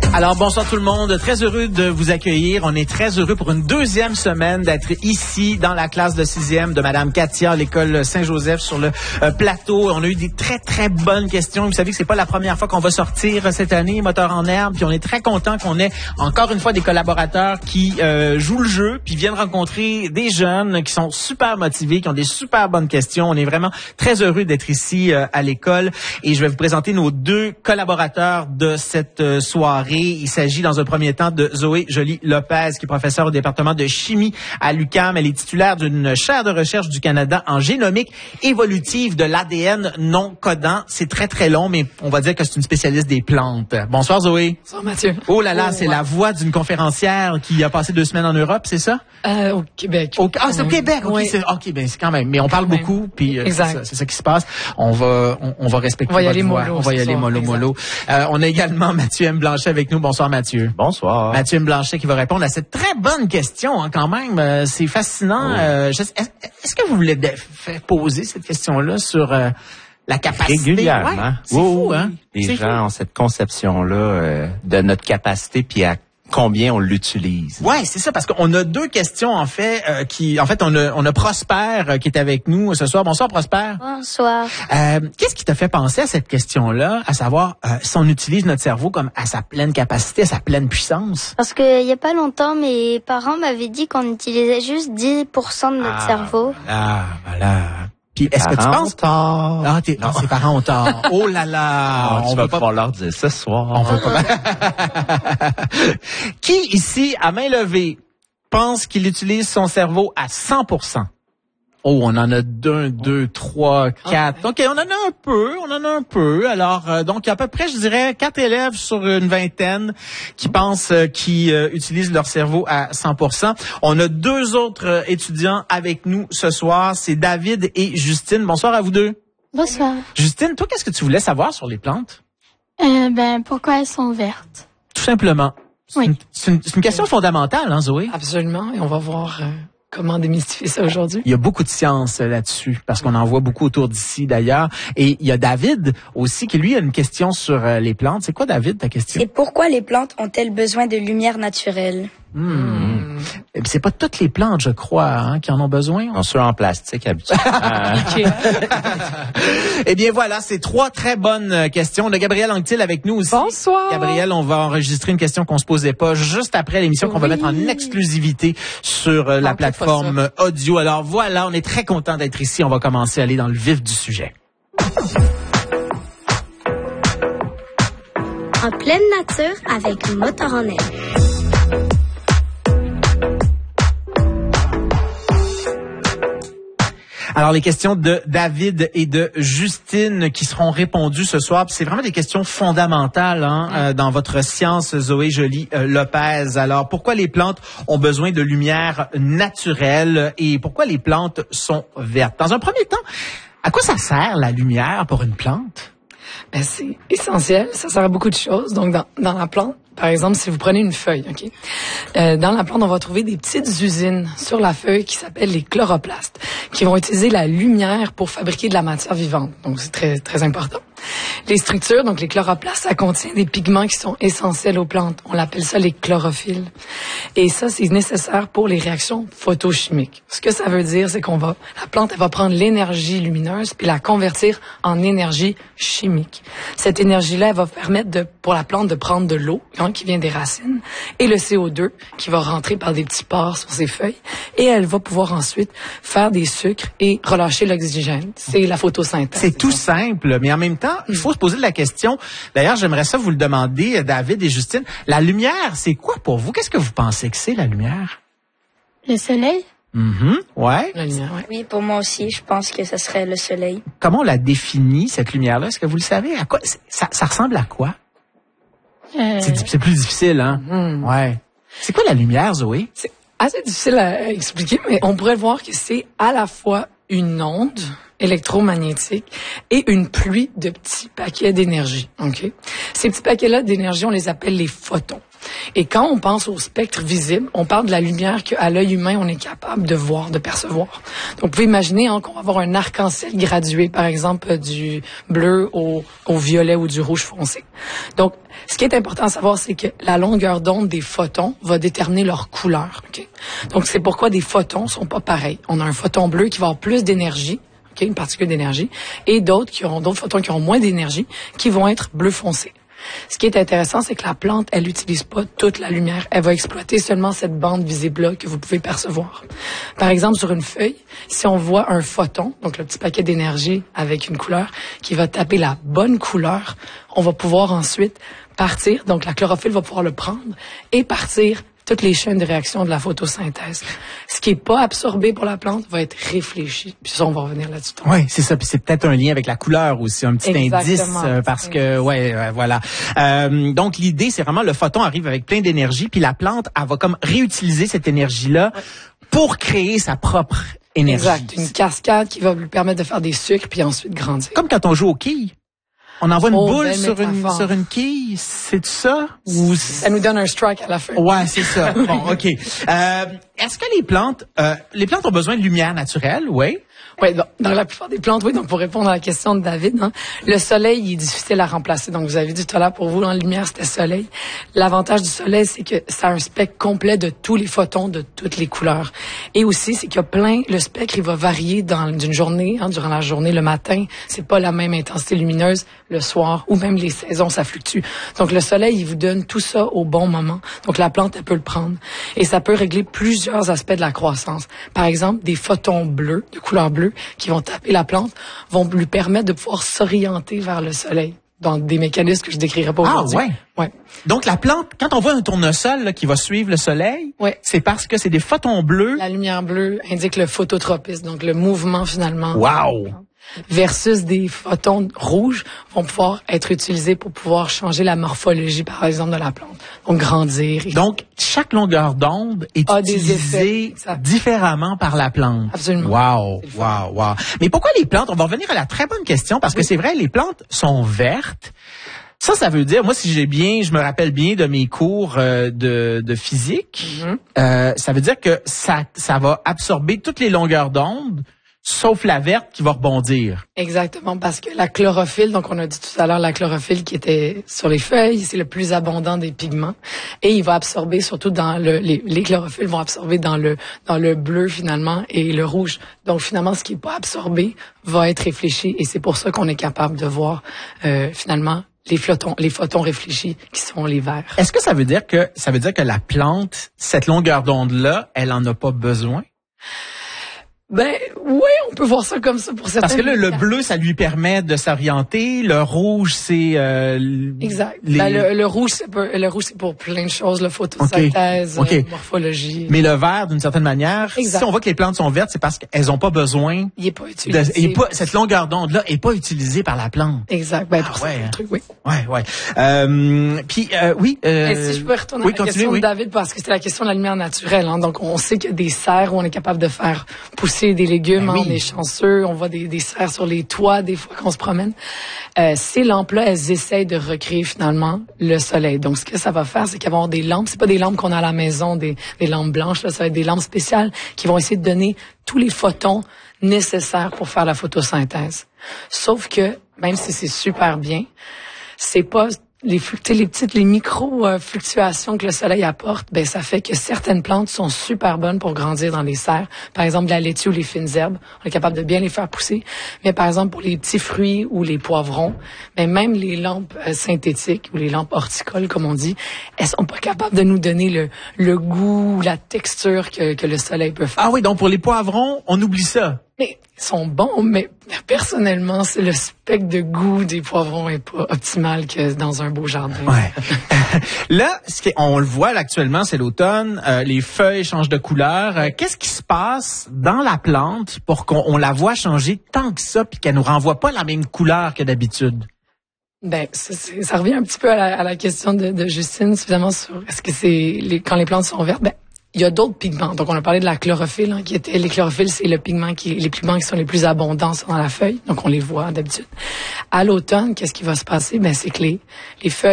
Alors, bonsoir tout le monde. Très heureux de vous accueillir. On est très heureux pour une deuxième semaine d'être ici dans la classe de 6e de Madame Katia, l'école Saint-Joseph sur le plateau. On a eu des très, très bonnes questions. Vous savez que c'est pas la première fois qu'on va sortir cette année, Moteur en herbe. Puis on est très content qu'on ait encore une fois des collaborateurs qui jouent le jeu puis viennent rencontrer des jeunes qui sont super motivés, qui ont des super bonnes questions. On est vraiment très heureux d'être ici à l'école. Et je vais vous présenter nos deux collaborateurs de cette soirée. Il s'agit dans un premier temps de Zoé Joly-Lopez, qui est professeure au département de chimie à l'UQAM. Elle est titulaire d'une chaire de recherche du Canada en génomique évolutive de l'ADN non codant. C'est très, très long, mais on va dire que c'est une spécialiste des plantes. Bonsoir, Zoé. Bonsoir, Mathieu. Oh là là, c'est la voix d'une conférencière qui a passé 2 semaines en Europe, c'est ça? Au Québec. C'est au Québec. Oui. C'est quand même. Mais on parle beaucoup, puis c'est ça qui se passe. On va respecter votre voix. On va y aller mollo. On a également Mathieu M. Blanchet avec nous. Bonsoir, Mathieu. Bonsoir. Mathieu M. Blanchet qui va répondre à cette très bonne question, quand même. C'est fascinant. Est-ce que vous voulez poser cette question-là sur la capacité? Régulièrement. Ouais, c'est fou, hein? Les gens ont cette conception-là de notre capacité, puis à combien on l'utilise. Ouais, c'est ça, parce qu'on a 2 questions, on a Prosper qui est avec nous ce soir. Bonsoir, Prosper. Bonsoir. Qu'est-ce qui t'a fait penser à cette question-là, à savoir si on utilise notre cerveau comme à sa pleine capacité, à sa pleine puissance? Parce que il y a pas longtemps, mes parents m'avaient dit qu'on utilisait juste 10% de notre cerveau. Voilà. Puis est-ce que tu penses? Non, ses parents ont tort. Oh là là. On va pas leur dire ce soir. On veut pas. Qui ici, à main levée, pense qu'il utilise son cerveau à 100%? Oh, on en a 1, 2, 3, 4. OK, on en a un peu. Alors, donc, à peu près, je dirais, 4 élèves sur une vingtaine qui pensent qu'ils utilisent leur cerveau à 100%. On a 2 autres étudiants avec nous ce soir. C'est David et Justine. Bonsoir à vous deux. Bonsoir. Justine, toi, qu'est-ce que tu voulais savoir sur les plantes? Pourquoi elles sont vertes? Tout simplement. Oui. C'est une question fondamentale, hein, Zoé? Absolument. Et on va voir comment démystifier ça aujourd'hui. Il y a beaucoup de science là-dessus, parce qu'on en voit beaucoup autour d'ici d'ailleurs. Et il y a David aussi, qui lui a une question sur les plantes. C'est quoi, David, ta question? C'est pourquoi les plantes ont-elles besoin de lumière naturelle? C'est pas toutes les plantes, je crois, qui en ont besoin. On se en plastique habituellement. Eh bien voilà, c'est 3 très bonnes questions. On a Gabrielle Anctil avec nous aussi. Bonsoir. Gabrielle, on va enregistrer une question qu'on se posait pas juste après l'émission qu'on va mettre en exclusivité sur la plateforme audio. Alors voilà, on est très content d'être ici. On va commencer à aller dans le vif du sujet. En pleine nature avec Moteur en herbe. Alors, les questions de David et de Justine qui seront répondues ce soir. C'est vraiment des questions fondamentales dans votre science, Zoé Joly-Lopez. Alors, pourquoi les plantes ont besoin de lumière naturelle et pourquoi les plantes sont vertes? Dans un premier temps, à quoi ça sert la lumière pour une plante? C'est essentiel. Ça sert à beaucoup de choses. Donc, dans la plante, par exemple, si vous prenez une feuille, dans la plante, on va trouver des petites usines sur la feuille qui s'appellent les chloroplastes, qui vont utiliser la lumière pour fabriquer de la matière vivante. Donc, c'est très, très important. Les structures, donc les chloroplastes, ça contient des pigments qui sont essentiels aux plantes. On l'appelle ça les chlorophylles. Et ça, c'est nécessaire pour les réactions photochimiques. Ce que ça veut dire, c'est la plante, elle va prendre l'énergie lumineuse puis la convertir en énergie chimique. Cette énergie-là, elle va permettre pour la plante de prendre de l'eau, qui vient des racines, et le CO2 qui va rentrer par des petits pores sur ses feuilles, et elle va pouvoir ensuite faire des sucres et relâcher l'oxygène. C'est la photosynthèse. C'est tout simple, mais en même temps, il faut se poser la question. D'ailleurs, j'aimerais ça vous le demander, David et Justine. La lumière, c'est quoi pour vous? Qu'est-ce que vous pensez que c'est, la lumière? Le soleil? Ouais. La lumière, ouais. Oui, pour moi aussi, je pense que ce serait le soleil. Comment on la définit, cette lumière-là? Est-ce que vous le savez? À quoi ça ressemble à quoi? C'est plus difficile, hein? Ouais. C'est quoi la lumière, Zoé? C'est assez difficile à expliquer, mais on pourrait voir que c'est à la fois une onde électromagnétique et une pluie de petits paquets d'énergie. Okay? Ces petits paquets-là d'énergie, on les appelle les photons. Et quand on pense au spectre visible, on parle de la lumière qu'à l'œil humain, on est capable de voir, de percevoir. Donc, vous pouvez imaginer qu'on va avoir un arc-en-ciel gradué, par exemple, du bleu au violet ou du rouge foncé. Donc, ce qui est important à savoir, c'est que la longueur d'onde des photons va déterminer leur couleur. Okay? Donc, c'est pourquoi des photons sont pas pareils. On a un photon bleu qui va avoir plus d'énergie, okay, une particule d'énergie, et d'autres photons qui auront moins d'énergie, qui vont être bleu foncé. Ce qui est intéressant, c'est que la plante, elle n'utilise pas toute la lumière. Elle va exploiter seulement cette bande visible-là que vous pouvez percevoir. Par exemple, sur une feuille, si on voit un photon, donc le petit paquet d'énergie avec une couleur, qui va taper la bonne couleur, on va pouvoir ensuite partir, donc la chlorophylle va pouvoir le prendre et partir toutes les chaînes de réaction de la photosynthèse. Ce qui est pas absorbé pour la plante va être réfléchi. Puis ça, on va revenir là-dessus. Oui, c'est ça. Puis c'est peut-être un lien avec la couleur aussi, un petit indice, parce que, voilà. Donc l'idée, c'est vraiment le photon arrive avec plein d'énergie, puis la plante, elle va comme réutiliser cette énergie-là pour créer sa propre énergie. Exact. Une cascade qui va lui permettre de faire des sucres puis ensuite grandir. Comme quand on joue aux quilles. On envoie une boule sur une quille, c'est ça? Ou ça nous donne un strike à la fin. Ouais, c'est ça. Bon, OK. Est-ce que les plantes ont besoin de lumière naturelle? Oui. Oui, dans la plupart des plantes, oui. Donc, pour répondre à la question de David, le soleil, il est difficile à remplacer. Donc, vous avez dit tout à l'heure, pour vous, la lumière, c'était soleil. L'avantage du soleil, c'est que ça a un spectre complet de tous les photons, de toutes les couleurs. Et aussi, c'est qu'il y a le spectre, il va varier d'une journée, durant la journée, le matin. C'est pas la même intensité lumineuse, le soir, ou même les saisons, ça fluctue. Donc, le soleil, il vous donne tout ça au bon moment. Donc, la plante, elle peut le prendre. Et ça peut régler plusieurs aspects de la croissance. Par exemple, des photons bleus, de couleur bleue, qui vont taper la plante, vont lui permettre de pouvoir s'orienter vers le soleil dans des mécanismes que je décrirai pas aujourd'hui. Ah, ouais. Donc, la plante, quand on voit un tournesol là, qui va suivre le soleil, c'est parce que c'est des photons bleus. La lumière bleue indique le phototropisme, donc le mouvement finalement. Wow! Versus des photons rouges vont pouvoir être utilisés pour pouvoir changer la morphologie, par exemple, de la plante. Donc, grandir. Donc, chaque longueur d'onde est utilisée différemment par la plante. Absolument. Wow. Mais pourquoi les plantes? On va revenir à la très bonne question, parce que c'est vrai, les plantes sont vertes. Ça veut dire, moi, je me rappelle bien de mes cours de physique, ça veut dire que ça va absorber toutes les longueurs d'onde, sauf la verte qui va rebondir. Exactement, parce que la chlorophylle, donc on a dit tout à l'heure la chlorophylle qui était sur les feuilles, c'est le plus abondant des pigments, et il va absorber surtout dans les chlorophylles vont absorber dans le bleu finalement et le rouge. Donc finalement, ce qui est pas absorbé va être réfléchi, et c'est pour ça qu'on est capable de voir finalement les photons réfléchis qui sont les verts. Est-ce que ça veut dire que la plante, cette longueur d'onde-là, elle en a pas besoin? Ben oui, on peut voir ça comme ça pour certains. Parce que là, le bleu, ça lui permet de s'orienter. Le rouge, c'est exact. Le rouge, c'est pour plein de choses, la photosynthèse, morphologie. Mais le vert, d'une certaine manière, si on voit que les plantes sont vertes, c'est parce qu'elles ont pas besoin. Il est pas utilisé. Cette longueur d'onde-là est pas utilisée par la plante. Exact. Ben pour ça, le truc, oui. Ouais. Puis si je peux retourner à la question de David, parce que c'était la question de la lumière naturelle. Donc on sait qu'il y a des serres où on est capable de faire pousser des légumes, on est chanceux, on voit des serres sur les toits des fois qu'on se promène. Ces lampes-là, elles essayent de recréer finalement le soleil. Donc ce que ça va faire, c'est qu'il va y avoir des lampes, c'est pas des lampes qu'on a à la maison, des lampes blanches, là, ça va être des lampes spéciales qui vont essayer de donner tous les photons nécessaires pour faire la photosynthèse. Sauf que, même si c'est super bien, c'est pas les micro-fluctuations que le soleil apporte, ben ça fait que certaines plantes sont super bonnes pour grandir dans les serres. Par exemple, la laitue ou les fines herbes, on est capable de bien les faire pousser. Mais par exemple, pour les petits fruits ou les poivrons, ben même les lampes synthétiques ou les lampes horticoles, comme on dit, elles sont pas capables de nous donner le goût, la texture que le soleil peut faire. Ah oui, donc pour les poivrons, on oublie ça. Mais ils sont bons, mais personnellement, c'est le spectre de goût des poivrons est pas optimal que dans un beau jardin. Ouais. Là, on le voit là, actuellement, c'est l'automne, les feuilles changent de couleur. Qu'est-ce qui se passe dans la plante pour qu'on la voit changer tant que ça, puis qu'elle nous renvoie pas la même couleur que d'habitude? Ben, ça revient un petit peu à la question de Justine, évidemment, sur est-ce que c'est quand les plantes sont vertes? Ben, il y a d'autres pigments. Donc, on a parlé de la chlorophylle, les chlorophylles, c'est les pigments qui sont les plus abondants dans la feuille. Donc, on les voit d'habitude. À l'automne, qu'est-ce qui va se passer? Ben, c'est que les feuilles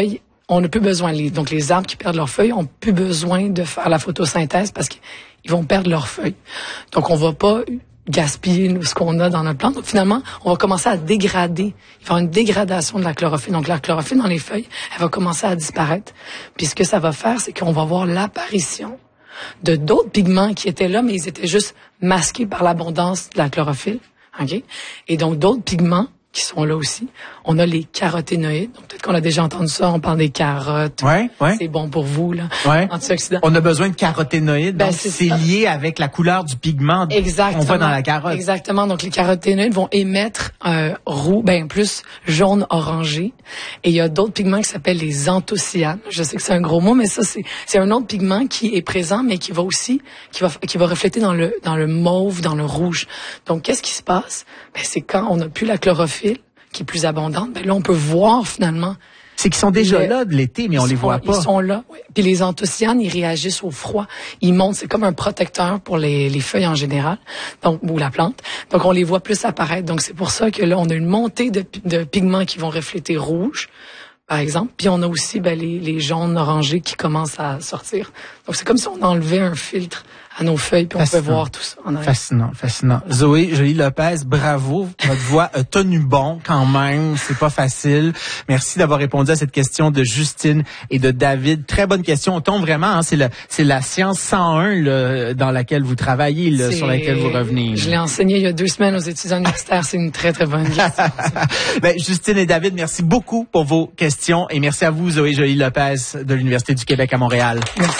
on n'a plus besoin. Donc, les arbres qui perdent leurs feuilles ont plus besoin de faire la photosynthèse parce qu'ils vont perdre leurs feuilles. Donc, on va pas gaspiller ce qu'on a dans notre plante. Donc, finalement, on va commencer à dégrader. Il va y avoir une dégradation de la chlorophylle. Donc, la chlorophylle dans les feuilles, elle va commencer à disparaître. Puis, ce que ça va faire, c'est qu'on va voir l'apparition de d'autres pigments qui étaient là, mais ils étaient juste masqués par l'abondance de la chlorophylle. OK? Et donc, d'autres pigments qui sont là aussi. On a les caroténoïdes. Donc, peut-être qu'on a déjà entendu ça. On parle des carottes. Ouais. C'est bon pour vous, là. Ouais. Antioxydants. On a besoin de caroténoïdes. Donc, c'est lié avec la couleur du pigment qu'on voit dans la carotte. Exactement. Donc, les caroténoïdes vont émettre plus jaune orangé. Et il y a d'autres pigments qui s'appellent les anthocyanes. Je sais que c'est un gros mot, mais ça, c'est un autre pigment qui est présent, mais qui va refléter dans le mauve, dans le rouge. Donc, qu'est-ce qui se passe? C'est quand on n'a plus la chlorophylle, qui est plus abondante, là, on peut voir finalement. C'est qu'ils sont déjà là de l'été, mais on les voit pas. Ils sont là. Oui. Puis les anthocyanes, ils réagissent au froid. Ils montent, c'est comme un protecteur pour les feuilles en général, donc ou la plante. Donc on les voit plus apparaître. Donc c'est pour ça que là, on a une montée de pigments qui vont refléter rouge, par exemple. Puis on a aussi les jaunes orangés qui commencent à sortir. Donc c'est comme si on enlevait un filtre à nos feuilles, puis on peut voir tout ça en arrière. Fascinant. Zoé Joly-Lopez, bravo. Votre voix a tenu bon quand même. C'est pas facile. Merci d'avoir répondu à cette question de Justine et de David. Très bonne question. On tombe vraiment, c'est la science 101 là, dans laquelle vous travaillez, là, sur laquelle vous revenez. Je l'ai enseigné il y a 2 semaines aux étudiants universitaires. C'est une très, très bonne question. Justine et David, merci beaucoup pour vos questions et merci à vous, Zoé Joly-Lopez de l'Université du Québec à Montréal. Merci.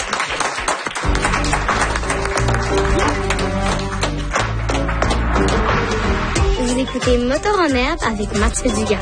Vous écoutez Moteur en herbe avec Mathieu Dugas.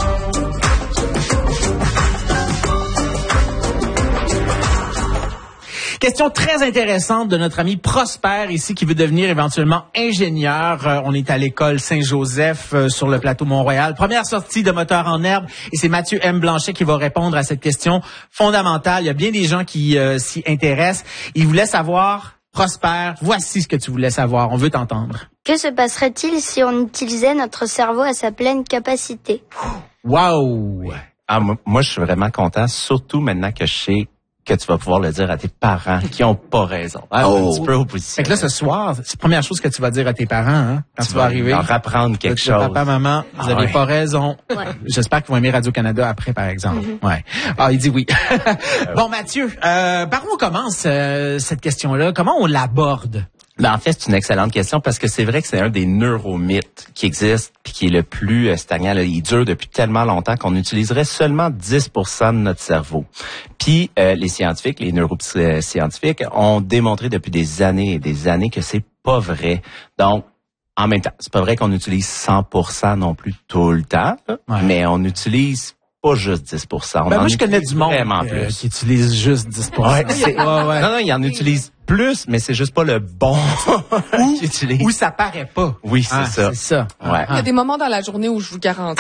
Question très intéressante de notre ami Prosper ici qui veut devenir éventuellement ingénieur. On est à l'école Saint-Joseph sur le plateau Mont-Royal. Première sortie de Moteur en herbe et c'est Mathieu M. Blanchet qui va répondre à cette question fondamentale. Il y a bien des gens qui s'y intéressent. Il voulait savoir, Prosper, voici ce que tu voulais savoir. On veut t'entendre. Que se passerait-il si on utilisait notre cerveau à sa pleine capacité? Wow! Ah, moi, je suis vraiment content, surtout maintenant que je sais que tu vas pouvoir le dire à tes parents qui ont pas raison. Un petit peu opposition. Fait que là, ce soir, c'est la première chose que tu vas dire à tes parents, hein, quand tu vas arriver. Leur apprendre quelque chose. Papa, maman, vous avez pas raison. Ouais. J'espère qu'ils vont aimer Radio-Canada après, par exemple. Ouais. Ah, il dit oui. Bon, Mathieu, par où on commence cette question-là? Comment on l'aborde? Ben, en fait, c'est une excellente question parce que c'est vrai que c'est un des neuromythes qui existe puis qui est le plus stagnant. Là. Il dure depuis tellement longtemps qu'on utiliserait seulement 10% de notre cerveau. Puis les scientifiques, les neuroscientifiques ont démontré depuis des années et des années que c'est pas vrai. Donc, en même temps, c'est pas vrai qu'on utilise 100% non plus tout le temps, mais on utilise pas juste 10%. Moi, je connais du monde qui utilise juste 10%. Non, il en utilise plus, mais c'est juste pas le bon qu'il utilise. Ou ça paraît pas. Oui, c'est ça. C'est ça. Ouais. Il y a des moments dans la journée où je vous garantis.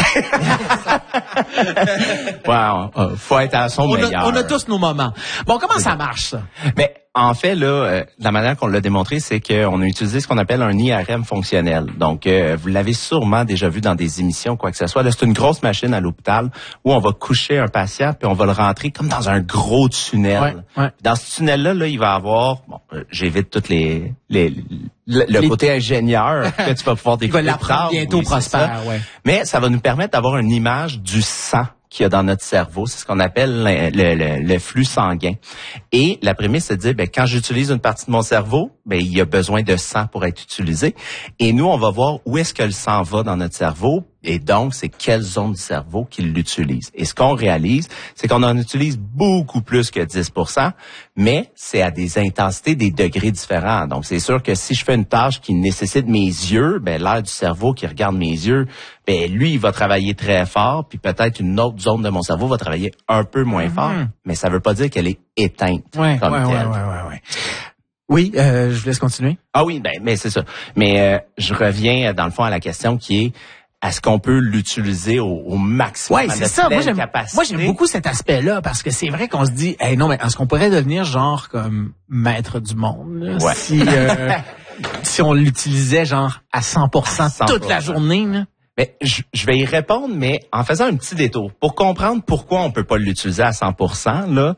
Faut être à son meilleur. On a tous nos moments. Bon, comment ça marche, ça? Mais en fait, là, la manière qu'on l'a démontré, c'est qu'on a utilisé ce qu'on appelle un IRM fonctionnel. Donc, vous l'avez sûrement déjà vu dans des émissions, quoi que ce soit. Là, c'est une grosse machine à l'hôpital où on va coucher un patient puis on va le rentrer comme dans un gros tunnel. Ouais. Dans ce tunnel-là, il va avoir, j'évite toutes le côté ingénieur que tu vas pouvoir découvrir. Il va l'apprendre bientôt, Prosper. Mais ça va nous permettre d'avoir une image du sang qu'il y a dans notre cerveau. C'est ce qu'on appelle le flux sanguin. Et la prémisse, c'est de dire, quand j'utilise une partie de mon cerveau, il y a besoin de sang pour être utilisé. Et nous, on va voir où est-ce que le sang va dans notre cerveau. Et donc, c'est quelle zone du cerveau qui l'utilise. Et ce qu'on réalise, c'est qu'on en utilise beaucoup plus que 10%, mais c'est à des intensités, des degrés différents. Donc, c'est sûr que si je fais une tâche qui nécessite mes yeux, l'air du cerveau qui regarde mes yeux, lui, il va travailler très fort, puis peut-être une autre zone de mon cerveau va travailler un peu moins fort, mais ça veut pas dire qu'elle est éteinte comme telle. Oui, je vous laisse continuer. Ah oui, mais c'est ça. Mais je reviens dans le fond à la question qui est est-ce qu'on peut l'utiliser au maximum? Oui, c'est ça. Moi, j'aime beaucoup cet aspect-là parce que c'est vrai qu'on se dit, non, mais est-ce qu'on pourrait devenir genre comme maître du monde là, si on l'utilisait genre à 100% toute la journée? Là? Mais je vais y répondre, mais en faisant un petit détour. Pour comprendre pourquoi on peut pas l'utiliser à 100%, là,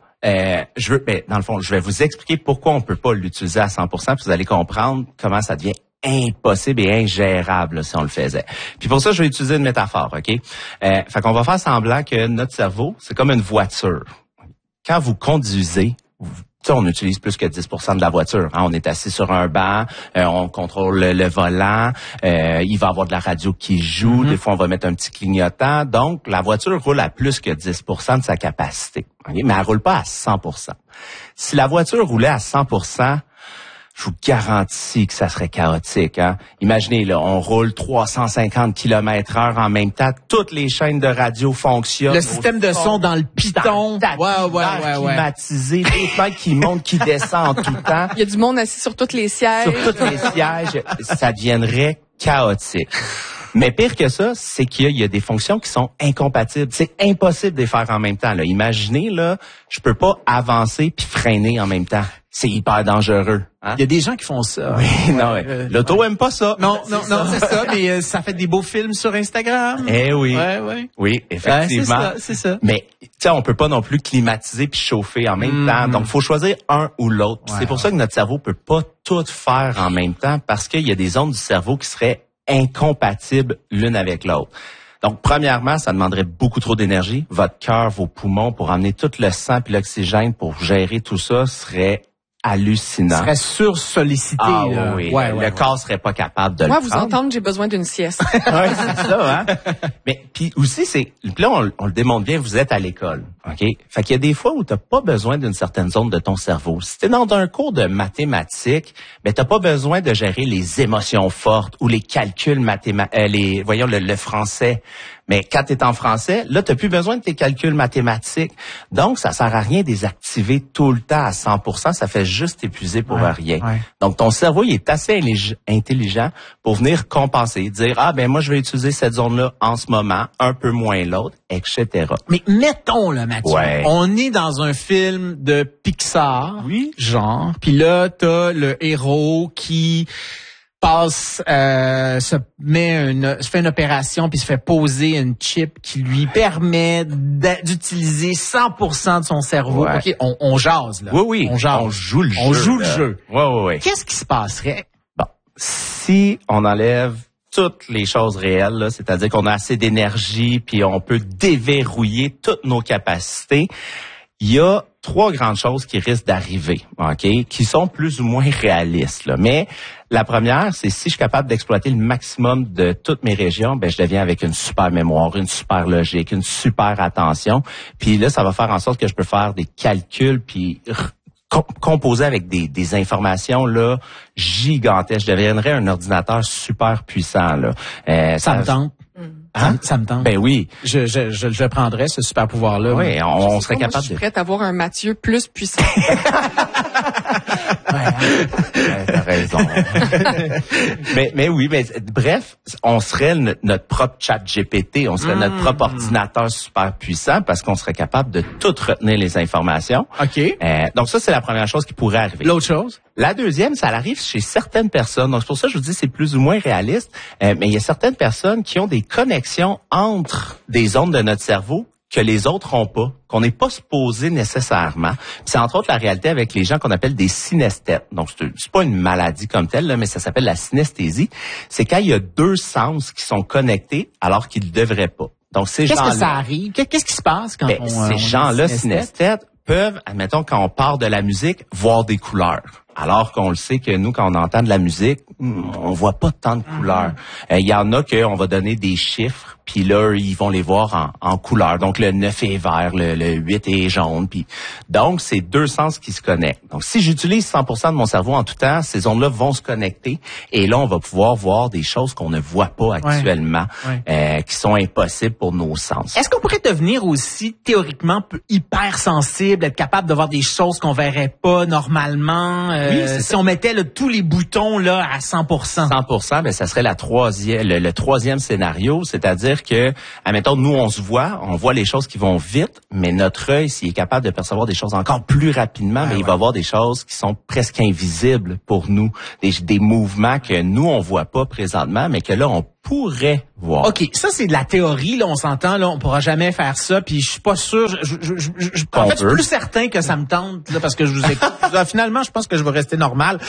dans le fond, je vais vous expliquer pourquoi on peut pas l'utiliser à 100%, puis vous allez comprendre comment ça devient impossible et ingérable là, si on le faisait. Puis pour ça, je vais utiliser une métaphore, OK? Fait qu'on va faire semblant que notre cerveau, c'est comme une voiture. Quand vous conduisez, on utilise plus que 10% de la voiture. Hein? On est assis sur un banc, on contrôle le volant, il va y avoir de la radio qui joue, des fois on va mettre un petit clignotant. Donc, la voiture roule à plus que 10% de sa capacité. Okay? Mais elle roule pas à 100%. Si la voiture roulait à 100%, je vous garantis que ça serait chaotique. Hein? Imaginez, là, on roule 350 km/h en même temps. Toutes les chaînes de radio fonctionnent. Le système de son dans le piton. Ouais. Climatisé, les fenêtres qui montent, qui descendent en tout temps. Il y a du monde assis sur tous les sièges. Sur tous les sièges, ça deviendrait chaotique. Mais pire que ça, c'est qu'il y a des fonctions qui sont incompatibles. C'est impossible de les faire en même temps. Là. Imaginez, là, je peux pas avancer puis freiner en même temps. C'est hyper dangereux. Hein? Il y a des gens qui font ça. Oui, non, l'auto aime pas ça. Non, c'est ça, mais ça fait des beaux films sur Instagram. Eh oui. Ouais. Oui, effectivement. C'est ça. Mais, tu sais, on peut pas non plus climatiser puis chauffer en même temps. Donc, faut choisir un ou l'autre. C'est pour ça que notre cerveau peut pas tout faire en même temps parce qu'il y a des zones du cerveau qui seraient incompatibles l'une avec l'autre. Donc, premièrement, ça demanderait beaucoup trop d'énergie. Votre cœur, vos poumons, pour amener tout le sang puis l'oxygène pour gérer tout ça, serait hallucinant. Ça serait sursollicité. Ah là. oui, le corps serait pas capable de le Moi, prendre. vous entendre, j'ai besoin d'une sieste. Oui, c'est ça, hein. Mais puis aussi, puis là, on le démontre bien, vous êtes à l'école, OK? Fait qu'il y a des fois où t'as pas besoin d'une certaine zone de ton cerveau. Si t'es dans un cours de mathématiques, ben t'as pas besoin de gérer les émotions fortes ou les calculs mathématiques, le français. Mais quand tu es en français, là, tu n'as plus besoin de tes calculs mathématiques. Donc, ça sert à rien de les activer tout le temps à 100%. Ça fait juste épuiser pour rien. Ouais. Donc, ton cerveau, il est assez intelligent pour venir compenser. Dire, moi, je vais utiliser cette zone-là en ce moment, un peu moins l'autre, etc. Mais mettons, là, Mathieu, on est dans un film de Pixar, genre, puis là, t'as le héros qui se fait une opération puis se fait poser une chip qui lui permet d'utiliser 100% de son cerveau. Ouais. OK, on jase là. Oui. On jase. On joue le jeu. On joue le jeu. Oui. Qu'est-ce qui se passerait? Bon, si on enlève toutes les choses réelles, là, c'est-à-dire qu'on a assez d'énergie puis on peut déverrouiller toutes nos capacités, il y a 3 grandes choses qui risquent d'arriver, OK, qui sont plus ou moins réalistes, là. Mais la première, c'est si je suis capable d'exploiter le maximum de toutes mes régions, ben je deviens avec une super mémoire, une super logique, une super attention. Puis là, ça va faire en sorte que je peux faire des calculs puis composer avec des informations là gigantesques. Je deviendrais un ordinateur super puissant là. Ça me tente. Hein? Ça me tente. Ben oui. Je le prendrais, ce super pouvoir-là. Oui, on serait capable de... Je suis prête à avoir un Mathieu plus puissant. T'as raison. mais bref, on serait notre propre chat GPT, on serait notre propre ordinateur super puissant parce qu'on serait capable de tout retenir les informations. OK. Donc ça, c'est la première chose qui pourrait arriver. L'autre chose? La deuxième, ça arrive chez certaines personnes. Donc c'est pour ça que je vous dis c'est plus ou moins réaliste. Mais il y a certaines personnes qui ont des connexions entre des zones de notre cerveau que les autres ont pas, qu'on n'est pas supposé nécessairement. Puis c'est entre autres la réalité avec les gens qu'on appelle des synesthètes. Donc c'est pas une maladie comme telle, là, mais ça s'appelle la synesthésie. C'est quand il y a 2 sens qui sont connectés alors qu'ils ne devraient pas. Donc ces gens-là. Qu'est-ce que ça arrive? Qu'est-ce qui se passe quand ces gens-là synesthètes peuvent, admettons, quand on part de la musique, voir des couleurs. Alors qu'on le sait que nous, quand on entend de la musique, on voit pas tant de couleurs. Il y en a qu'on va donner des chiffres, puis là, ils vont les voir en couleurs. Donc, le 9 est vert, le 8 est jaune. Puis donc, c'est 2 sens qui se connectent. Donc, si j'utilise 100% de mon cerveau en tout temps, ces ondes-là vont se connecter. Et là, on va pouvoir voir des choses qu'on ne voit pas actuellement, qui sont impossibles pour nos sens. Est-ce qu'on pourrait devenir aussi, théoriquement, hyper sensible, être capable de voir des choses qu'on verrait pas normalement? Si on mettait tous les boutons là à 100%. 100%, ben ça serait le 3e scénario, c'est-à-dire que, admettons, nous on voit les choses qui vont vite, mais notre œil, s'il est capable de percevoir des choses encore plus rapidement, il va voir des choses qui sont presque invisibles pour nous, des mouvements que nous on voit pas présentement, mais que là on pourrait voir. OK, ça c'est de la théorie, là, on s'entend, là, on pourra jamais faire ça, puis je suis pas sûr, en fait, je suis plus certain que ça me tente, là, parce que je vous écoute. Finalement, je pense que je vais rester normal.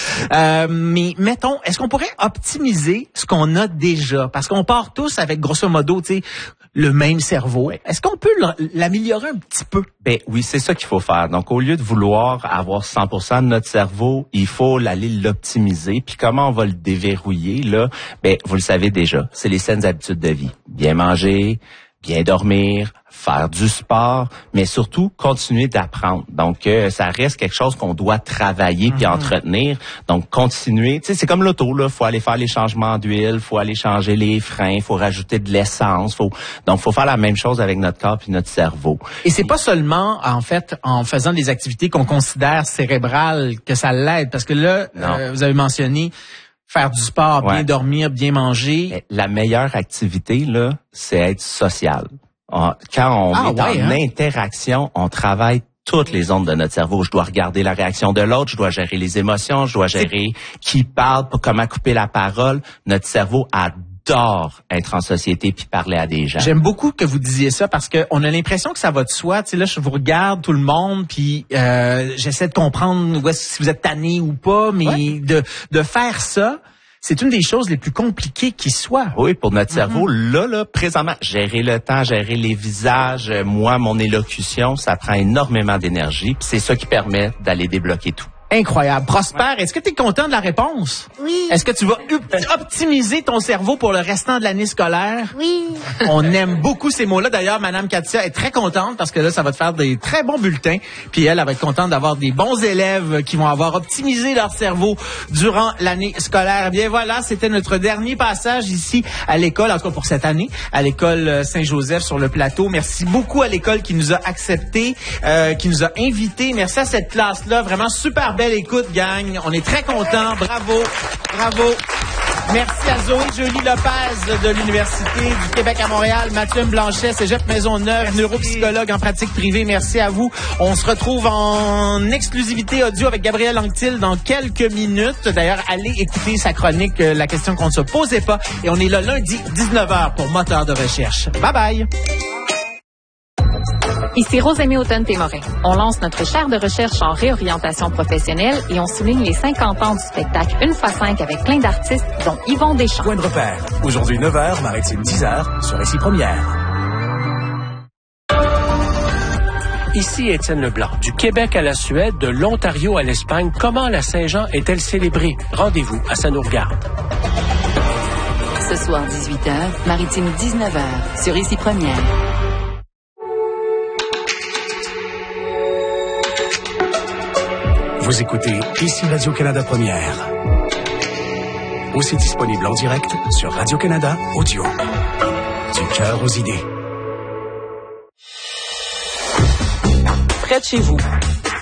Mais mettons, est-ce qu'on pourrait optimiser ce qu'on a déjà? Parce qu'on part tous avec, grosso modo, tu sais, le même cerveau. Est-ce qu'on peut l'améliorer un petit peu? Ben oui, c'est ça qu'il faut faire. Donc, au lieu de vouloir avoir 100% de notre cerveau, il faut aller l'optimiser. Puis comment on va le déverrouiller, là? Ben, vous le savez déjà, c'est les saines habitudes de vie. Bien manger, bien dormir, faire du sport, mais surtout continuer d'apprendre. Donc, ça reste quelque chose qu'on doit travailler puis entretenir. Donc, continuer. Tu sais, c'est comme l'auto, là. Faut aller faire les changements d'huile, faut aller changer les freins, faut rajouter de l'essence. Donc, faut faire la même chose avec notre corps puis notre cerveau. Et c'est pas seulement, en fait, en faisant des activités qu'on considère cérébrales que ça l'aide. Parce que là, vous avez mentionné faire du sport, bien dormir, bien manger. La meilleure activité, là, c'est être social. Quand on est en interaction, on travaille toutes les ondes de notre cerveau. Je dois regarder la réaction de l'autre, je dois gérer les émotions, je dois gérer qui parle, comment couper la parole. Notre cerveau adore être en société puis parler à des gens. J'aime beaucoup que vous disiez ça parce que on a l'impression que ça va de soi. Tu sais, là, je vous regarde tout le monde puis j'essaie de comprendre si vous êtes tanné ou pas, mais de faire ça, c'est une des choses les plus compliquées qui soit. Oui, pour notre cerveau, là, présentement, gérer le temps, gérer les visages, moi, mon élocution, ça prend énormément d'énergie, puis c'est ça qui permet d'aller débloquer tout. Incroyable. Prosper, est-ce que tu es content de la réponse? Oui. Est-ce que tu vas optimiser ton cerveau pour le restant de l'année scolaire? Oui. On aime beaucoup ces mots-là. D'ailleurs, Madame Katia est très contente parce que là, ça va te faire des très bons bulletins. Puis elle va être contente d'avoir des bons élèves qui vont avoir optimisé leur cerveau durant l'année scolaire. Eh bien voilà, c'était notre dernier passage ici à l'école, en tout cas pour cette année, à l'école Saint-Joseph sur le plateau. Merci beaucoup à l'école qui nous a acceptés, qui nous a invités. Merci à cette classe-là. Vraiment super belle écoute, gang. On est très contents. Bravo. Bravo. Merci à Zoé Jolie Lopez de l'Université du Québec à Montréal, Mathieu Blanchet, Cégep Maisonneuve, neuropsychologue en pratique privée. Merci à vous. On se retrouve en exclusivité audio avec Gabriel Anctil dans quelques minutes. D'ailleurs, allez écouter sa chronique, la question qu'on ne se posait pas. Et on est là lundi, 19h pour Moteur de recherche. Bye bye. Ici Rosemée Automne-Témorin. On lance notre chaire de recherche en réorientation professionnelle et on souligne les 50 ans du spectacle 1x5 avec plein d'artistes, dont Yvon Deschamps. Point de repère. Aujourd'hui 9h, Maritime 10h, sur Ici Première. Ici Étienne Leblanc. Du Québec à la Suède, de l'Ontario à l'Espagne, comment la Saint-Jean est-elle célébrée? Rendez-vous à Ça nous regarde. Ce soir 18h, Maritime 19h, sur Ici Première. Vous écoutez Ici Radio-Canada Première. Aussi disponible en direct sur Radio-Canada Audio. Du cœur aux idées. Près de chez vous,